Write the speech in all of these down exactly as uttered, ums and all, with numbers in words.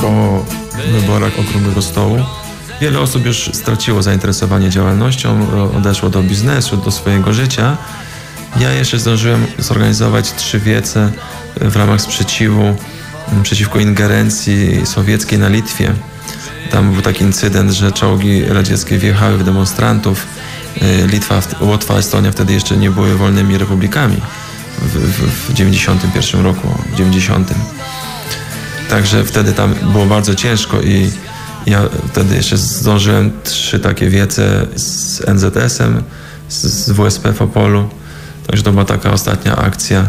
po wyborach Okrągłego Stołu wiele osób już straciło zainteresowanie działalnością, odeszło do biznesu, do swojego życia. Ja jeszcze zdążyłem zorganizować trzy wiece w ramach sprzeciwu przeciwko ingerencji sowieckiej na Litwie. Tam był taki incydent, że czołgi radzieckie wjechały w demonstrantów. Litwa, Łotwa, Estonia wtedy jeszcze nie były wolnymi republikami w, w, w dziewięćdziesiątym pierwszym roku, w dziewięćdziesiątym. Także wtedy tam było bardzo ciężko i ja wtedy jeszcze zdążyłem trzy takie wiece z en zet esem, z W S P w Opolu. Także to była taka ostatnia akcja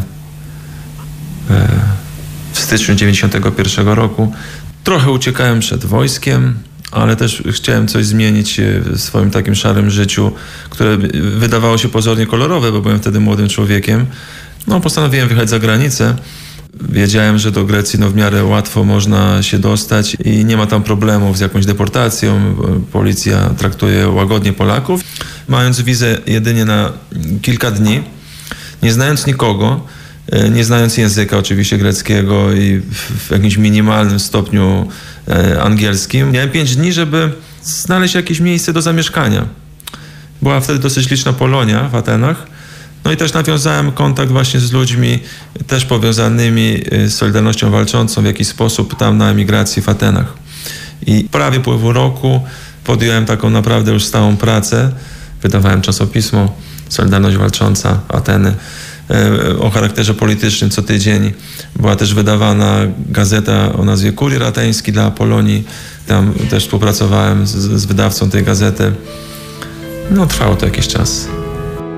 w styczniu dziewięćdziesiątego pierwszego roku. Trochę uciekałem przed wojskiem, ale też chciałem coś zmienić w swoim takim szarym życiu, które wydawało się pozornie kolorowe, bo byłem wtedy młodym człowiekiem. No, postanowiłem wyjechać za granicę. Wiedziałem, że do Grecji no, w miarę łatwo można się dostać i nie ma tam problemów z jakąś deportacją. Policja traktuje łagodnie Polaków. Mając wizę jedynie na kilka dni, nie znając nikogo, nie znając języka oczywiście greckiego i w jakimś minimalnym stopniu angielskim, miałem pięć dni, żeby znaleźć jakieś miejsce do zamieszkania. Była wtedy dosyć liczna Polonia w Atenach. No i też nawiązałem kontakt właśnie z ludźmi też powiązanymi z Solidarnością Walczącą w jakiś sposób tam na emigracji w Atenach. I prawie upływu roku podjąłem taką naprawdę już stałą pracę. Wydawałem czasopismo Solidarność Walcząca Ateny o charakterze politycznym co tydzień. Była też wydawana gazeta o nazwie Kurier Ateński dla Polonii. Tam też współpracowałem z, z wydawcą tej gazety. No trwało to jakiś czas.